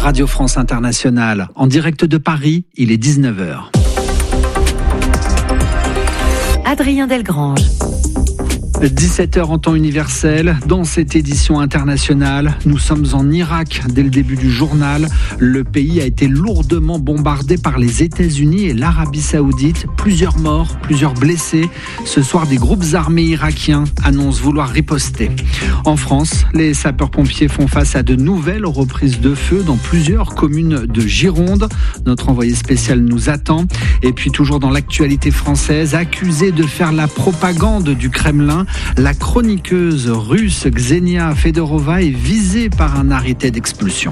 Radio France Internationale, en direct de Paris, il est 19h. Adrien Delgrange. 17h en temps universel. Dans cette édition internationale, nous sommes en Irak dès le début du journal. Le pays a été lourdement bombardé par les États-Unis et l'Arabie Saoudite. Plusieurs morts, plusieurs blessés. Ce soir, des groupes armés irakiens annoncent vouloir riposter. En France, les sapeurs-pompiers font face à de nouvelles reprises de feu dans plusieurs communes de Gironde. Notre envoyé spécial nous attend. Et puis toujours dans l'actualité française, accusée de faire la propagande du Kremlin, la chroniqueuse russe Ksenia Fedorova est visée par un arrêté d'expulsion.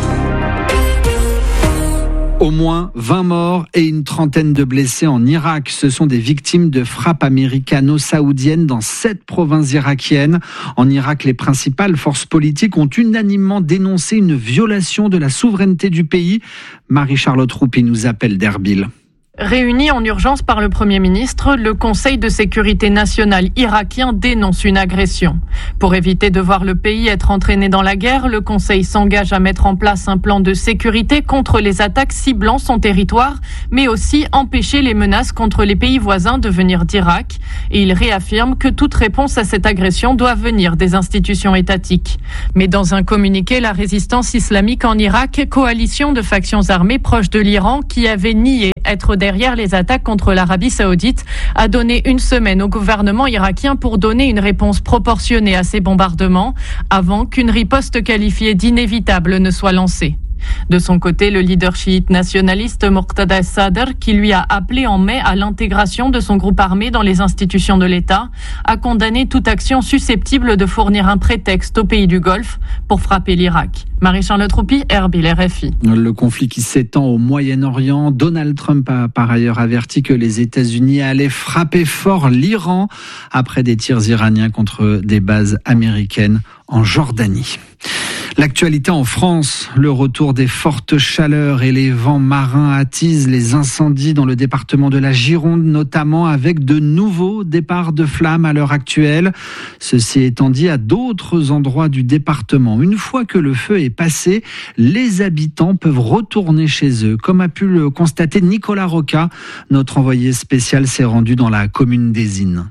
Au moins 20 morts et une trentaine de blessés en Irak. Ce sont des victimes de frappes américano-saoudiennes dans 7 provinces irakiennes. En Irak, les principales forces politiques ont unanimement dénoncé une violation de la souveraineté du pays. Marie-Charlotte Roupi nous appelle d'Erbil. Réuni en urgence par le Premier ministre, le Conseil de sécurité nationale irakien dénonce une agression. Pour éviter de voir le pays être entraîné dans la guerre, le Conseil s'engage à mettre en place un plan de sécurité contre les attaques ciblant son territoire, mais aussi empêcher les menaces contre les pays voisins de venir d'Irak. Et il réaffirme que toute réponse à cette agression doit venir des institutions étatiques. Mais dans un communiqué, la résistance islamique en Irak, coalition de factions armées proches de l'Iran, qui avait nié être derrière les attaques contre l'Arabie Saoudite, a donné une semaine au gouvernement irakien pour donner une réponse proportionnée à ces bombardements, avant qu'une riposte qualifiée d'inévitable ne soit lancée. De son côté, le leader chiite nationaliste Muqtada Sadr, qui lui a appelé en mai à l'intégration de son groupe armé dans les institutions de l'État, a condamné toute action susceptible de fournir un prétexte aux pays du Golfe pour frapper l'Irak. Marie-Charlotte Roupi, Erbil, RFI. Le conflit qui s'étend au Moyen-Orient. Donald Trump a par ailleurs averti que les États-Unis allaient frapper fort l'Iran après des tirs iraniens contre des bases américaines en Jordanie. L'actualité en France, le retour des fortes chaleurs et les vents marins attisent les incendies dans le département de la Gironde, notamment avec de nouveaux départs de flammes à l'heure actuelle. Ceci étant dit, à d'autres endroits du département, une fois que le feu est passé, les habitants peuvent retourner chez eux. Comme a pu le constater Nicolas Roca, notre envoyé spécial s'est rendu dans la commune d'Ezines.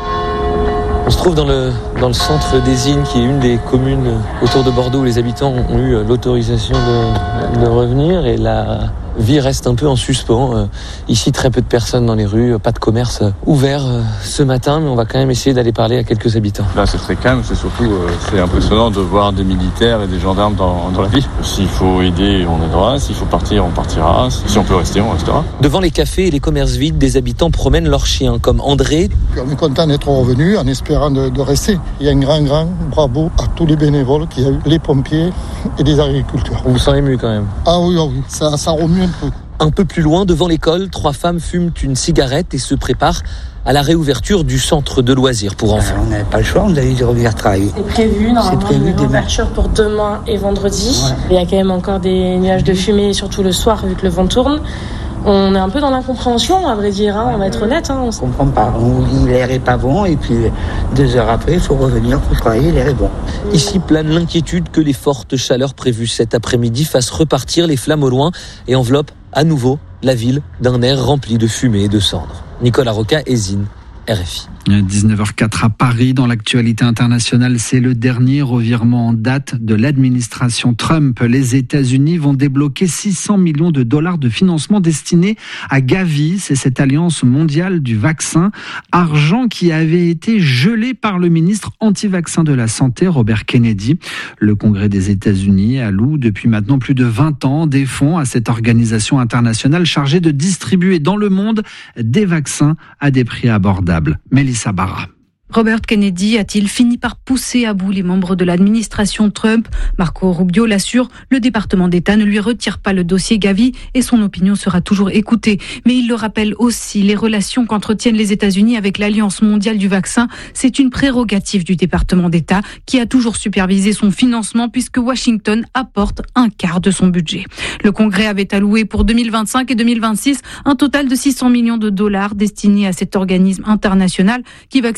On se trouve dans le centre d'Ezines, qui est une des communes autour de Bordeaux où les habitants ont eu l'autorisation de revenir, et la vie reste un peu en suspens. Ici, très peu de personnes dans les rues, pas de commerce ouvert ce matin, mais on va quand même essayer d'aller parler à quelques habitants. Là, c'est très calme, c'est surtout c'est impressionnant de voir des militaires et des gendarmes dans la ville. S'il faut aider, on aidera. S'il faut partir, on partira. Si on peut rester, on restera. Devant les cafés et les commerces vides, des habitants promènent leurs chiens, comme André. On est content d'être revenus en espérant de rester. Il y a un grand bravo à tous les bénévoles qu'il y a eu, les pompiers et les agriculteurs. On vous sent ému quand même. Ah oui, ça remue un peu. Un peu plus loin, devant l'école, 3 femmes fument une cigarette et se préparent à la réouverture du centre de loisirs pour enfants. On n'avait pas le choix, on avait dû revenir travailler. C'est prévu, normalement, une ouverture pour demain et vendredi. Ouais. Il y a quand même encore des nuages de fumée, surtout le soir, vu que le vent tourne. On est un peu dans l'incompréhension, à vrai dire, on va être honnête. On ne comprend pas, on dit l'air est pas bon, et puis 2 heures après, il faut revenir pour travailler, l'air est bon. Ici plane l'inquiétude que les fortes chaleurs prévues cet après-midi fassent repartir les flammes au loin et enveloppent à nouveau la ville d'un air rempli de fumée et de cendres. Nicolas Roca, Ezines, RFI. 19h04 à Paris. Dans l'actualité internationale, c'est le dernier revirement en date de l'administration Trump. Les États-Unis vont débloquer 600 millions de dollars de financement destiné à Gavi. C'est cette alliance mondiale du vaccin. Argent qui avait été gelé par le ministre anti-vaccin de la Santé, Robert Kennedy. Le Congrès des États-Unis alloue depuis maintenant plus de 20 ans des fonds à cette organisation internationale chargée de distribuer dans le monde des vaccins à des prix abordables. Mélissa Barra. Robert Kennedy a-t-il fini par pousser à bout les membres de l'administration Trump ? Marco Rubio l'assure, le département d'État ne lui retire pas le dossier Gavi et son opinion sera toujours écoutée. Mais il le rappelle aussi, les relations qu'entretiennent les États-Unis avec l'Alliance mondiale du vaccin, c'est une prérogative du département d'État qui a toujours supervisé son financement puisque Washington apporte un quart de son budget. Le Congrès avait alloué pour 2025 et 2026 un total de 600 millions de dollars destinés à cet organisme international qui vaccine chaque année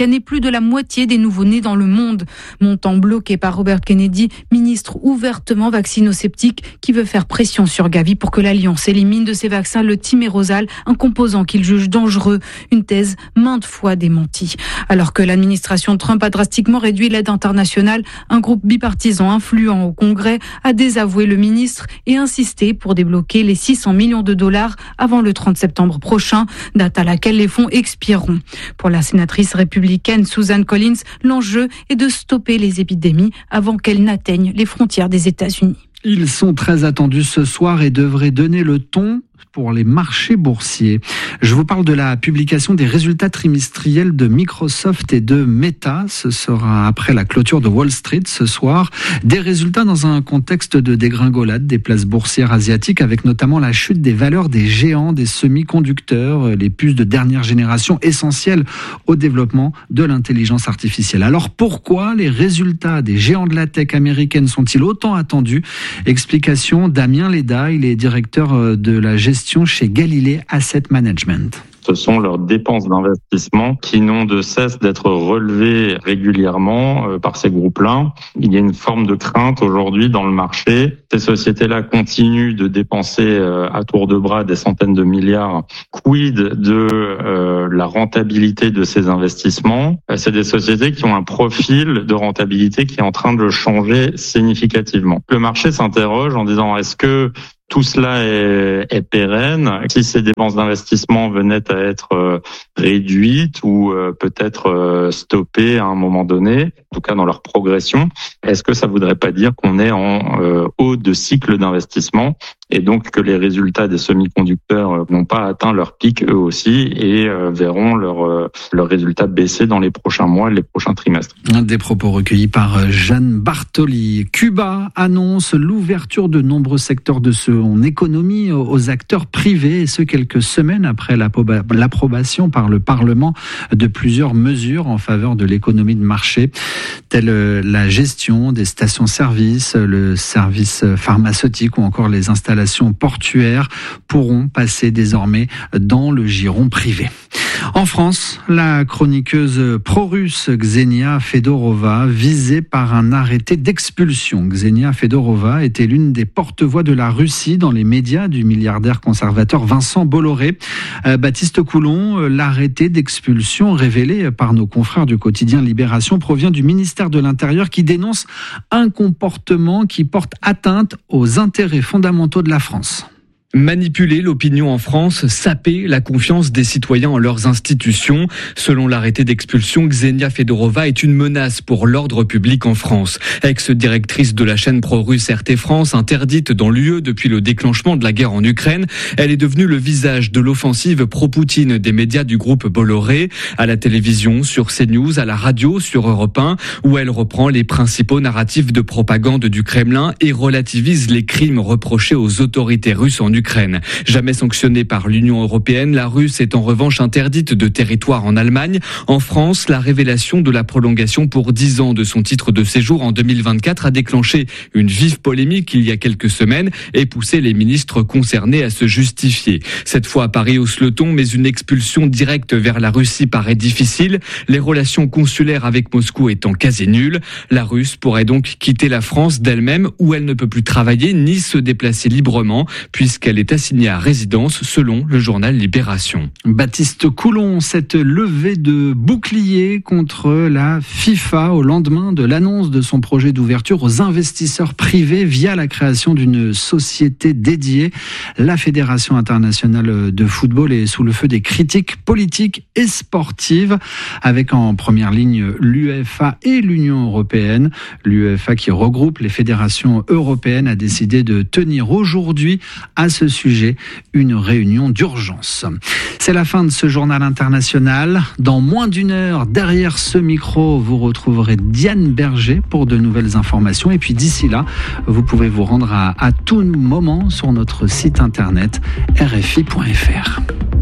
année plus de la moitié des nouveau-nés dans le monde. Montant bloqué par Robert Kennedy, ministre ouvertement vaccino-sceptique qui veut faire pression sur Gavi pour que l'Alliance élimine de ses vaccins le thymérosal, un composant qu'il juge dangereux. Une thèse maintes fois démentie. Alors que l'administration Trump a drastiquement réduit l'aide internationale, un groupe bipartisan influent au Congrès a désavoué le ministre et insisté pour débloquer les 600 millions de dollars avant le 30 septembre prochain, date à laquelle les fonds expireront. Pour la sénatrice républicaine Susan Collins, l'enjeu est de stopper les épidémies avant qu'elles n'atteignent les frontières des États-Unis. Ils sont très attendus ce soir et devraient donner le ton pour les marchés boursiers. Je vous parle de la publication des résultats trimestriels de Microsoft et de Meta. Ce sera après la clôture de Wall Street ce soir. Des résultats dans un contexte de dégringolade des places boursières asiatiques, avec notamment la chute des valeurs des géants des semi-conducteurs, les puces de dernière génération essentielles au développement de l'intelligence artificielle. Alors pourquoi les résultats des géants de la tech américaine sont-ils autant attendus? Explication Damien Leda, il est directeur de la gestion chez Galilée Asset Management. Ce sont leurs dépenses d'investissement qui n'ont de cesse d'être relevées régulièrement par ces groupes-là. Il y a une forme de crainte aujourd'hui dans le marché. Ces sociétés-là continuent de dépenser à tour de bras des centaines de milliards. Quid de la rentabilité de ces investissements? C'est des sociétés qui ont un profil de rentabilité qui est en train de changer significativement. Le marché s'interroge en disant est-ce que tout cela est pérenne? Si ces dépenses d'investissement venaient à être réduites ou peut-être stoppées à un moment donné, en tout cas dans leur progression, est-ce que ça voudrait pas dire qu'on est en haut de cycle d'investissement et donc que les résultats des semi-conducteurs n'ont pas atteint leur pic eux aussi et verront leurs résultats baisser dans les prochains mois, les prochains trimestres. Des propos recueillis par Jeanne Bartoli. Cuba annonce l'ouverture de nombreux secteurs de son économie aux acteurs privés, et ce quelques semaines après l'approbation par le Parlement de plusieurs mesures en faveur de l'économie de marché, telles la gestion des stations-service, le service pharmaceutique ou encore les installations portuaires pourront passer désormais dans le giron privé. En France, la chroniqueuse pro-russe Ksenia Fedorova visée par un arrêté d'expulsion. Ksenia Fedorova était l'une des porte-voix de la Russie dans les médias du milliardaire conservateur Vincent Bolloré. Baptiste Coulon, l'arrêté d'expulsion révélé par nos confrères du quotidien Libération provient du ministère de l'Intérieur qui dénonce un comportement qui porte atteinte aux intérêts fondamentaux de la France. Manipuler l'opinion en France, saper la confiance des citoyens en leurs institutions. Selon l'arrêté d'expulsion, Ksenia Fedorova est une menace pour l'ordre public en France. Ex-directrice de la chaîne pro-russe RT France, interdite dans l'UE depuis le déclenchement de la guerre en Ukraine, elle est devenue le visage de l'offensive pro-Poutine des médias du groupe Bolloré, à la télévision, sur CNews, à la radio, sur Europe 1, où elle reprend les principaux narratifs de propagande du Kremlin et relativise les crimes reprochés aux autorités russes en Ukraine. Jamais sanctionnée par l'Union européenne, la Russe est en revanche interdite de territoire en Allemagne. En France, la révélation de la prolongation pour 10 ans de son titre de séjour en 2024 a déclenché une vive polémique il y a quelques semaines et poussé les ministres concernés à se justifier. Cette fois à Paris-Hausse-le-Ton, mais une expulsion directe vers la Russie paraît difficile, les relations consulaires avec Moscou étant quasi nulles. La Russe pourrait donc quitter la France d'elle-même où elle ne peut plus travailler ni se déplacer librement puisqu'elle est assignée à résidence selon le journal Libération. Baptiste Coulon, cette levée de bouclier contre la FIFA au lendemain de l'annonce de son projet d'ouverture aux investisseurs privés via la création d'une société dédiée. La Fédération internationale de football est sous le feu des critiques politiques et sportives, avec en première ligne l'UEFA et l'Union européenne. L'UEFA, qui regroupe les fédérations européennes, a décidé de tenir aujourd'hui à ce sujet une réunion d'urgence. C'est la fin de ce journal international. Dans moins d'une heure, derrière ce micro, vous retrouverez Diane Berger pour de nouvelles informations. Et puis d'ici là, vous pouvez vous rendre à tout moment sur notre site internet rfi.fr.